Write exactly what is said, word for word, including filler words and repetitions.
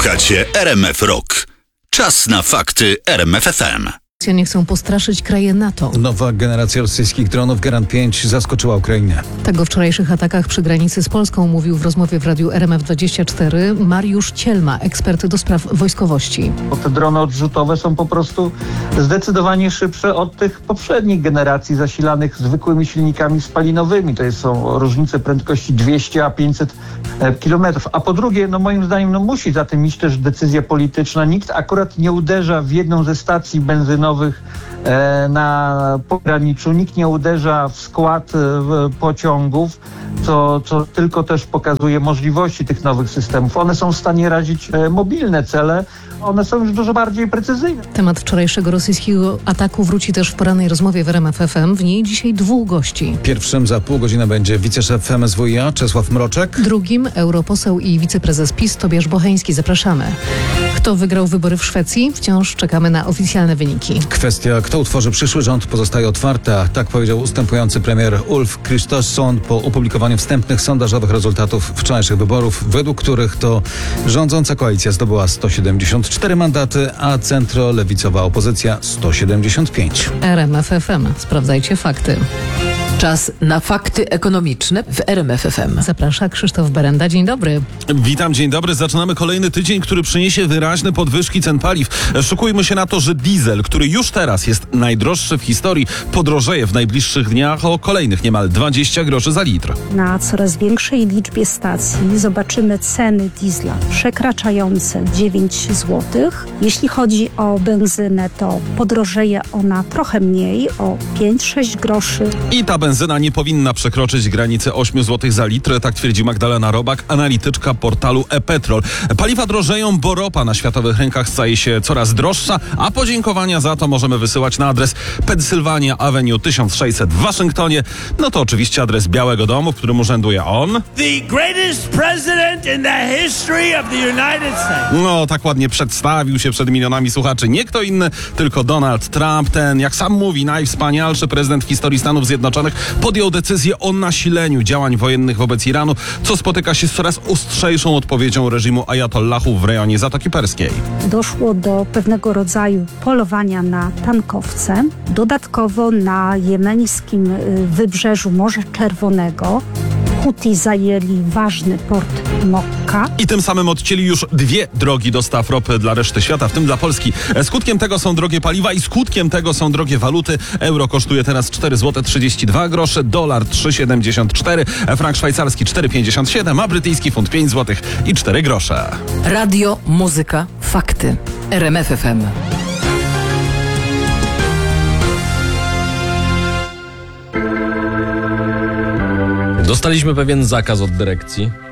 Słuchacie R M F Rock. Czas na fakty R M F F M. Rosjanie chcą postraszyć kraje NATO. Nowa generacja rosyjskich dronów Geran pięć zaskoczyła Ukrainę. Tak o wczorajszych atakach przy granicy z Polską mówił w rozmowie w radiu R M F dwadzieścia cztery Mariusz Cielma, ekspert do spraw wojskowości. Bo te drony odrzutowe są po prostu zdecydowanie szybsze od tych poprzednich generacji zasilanych zwykłymi silnikami spalinowymi. To są różnice prędkości dwieście a pięćset kilometrów. A po drugie, no moim zdaniem, no musi za tym iść też decyzja polityczna. Nikt akurat nie uderza w jedną ze stacji benzynowych na pograniczu. Nikt nie uderza w skład pociągów, co, co tylko też pokazuje możliwości tych nowych systemów. One są w stanie razić mobilne cele, one są już dużo bardziej precyzyjne. Temat wczorajszego rosyjskiego ataku wróci też w porannej rozmowie w R M F F M. W niej dzisiaj dwóch gości. Pierwszym za pół godziny będzie wiceszef M S W i A Czesław Mroczek. Drugim europoseł i wiceprezes PiS Tobiasz Bocheński. Zapraszamy. Kto wygrał wybory w Szwecji? Wciąż czekamy na oficjalne wyniki. Kwestia, kto utworzy przyszły rząd, pozostaje otwarta. Tak powiedział ustępujący premier Ulf Kristersson po opublikowaniu wstępnych sondażowych rezultatów wczorajszych wyborów, według których to rządząca koalicja zdobyła sto siedemdziesiąt cztery mandaty, a centro-lewicowa opozycja sto siedemdziesiąt pięć. R M F F M. Sprawdzajcie fakty. Czas na fakty ekonomiczne w R M F F M. Zaprasza Krzysztof Berenda. Dzień dobry. Witam, dzień dobry. Zaczynamy kolejny tydzień, który przyniesie wyraźne podwyżki cen paliw. Szykujmy się na to, że diesel, który już teraz jest najdroższy w historii, podrożeje w najbliższych dniach o kolejnych niemal dwadzieścia groszy za litr. Na coraz większej liczbie stacji zobaczymy ceny diesla przekraczające dziewięć złotych. Jeśli chodzi o benzynę, to podrożeje ona trochę mniej, o pięć sześć groszy. I ta benzyna nie powinna przekroczyć granicy osiem złotych za litr, tak twierdzi Magdalena Robak, analityczka portalu e-Petrol. Paliwa drożeją, bo ropa na światowych rynkach staje się coraz droższa, a podziękowania za to możemy wysyłać na adres Pennsylvania Avenue tysiąc sześćset w Waszyngtonie. No to oczywiście adres Białego Domu, w którym urzęduje on. The greatest president in the history of the United States. No, tak ładnie przedstawił się przed milionami słuchaczy. Nie kto inny, tylko Donald Trump, ten, jak sam mówi, najwspanialszy prezydent w historii Stanów Zjednoczonych, podjął decyzję o nasileniu działań wojennych wobec Iranu, co spotyka się z coraz ostrzejszą odpowiedzią reżimu ajatollahów w rejonie Zatoki Perskiej. Doszło do pewnego rodzaju polowania na tankowce. Dodatkowo na jemeńskim wybrzeżu Morza Czerwonego Huti zajęli ważny port Mokka. I tym samym odcięli już dwie drogi dostaw ropy dla reszty świata, w tym dla Polski. Skutkiem tego są drogie paliwa i skutkiem tego są drogie waluty. Euro kosztuje teraz cztery złote trzydzieści dwa grosze, dolar trzy siedemdziesiąt cztery, frank szwajcarski cztery pięćdziesiąt siedem, a brytyjski funt pięć złotych i cztery grosze. Radio, muzyka, fakty. R M F F M. Dostaliśmy pewien zakaz od dyrekcji.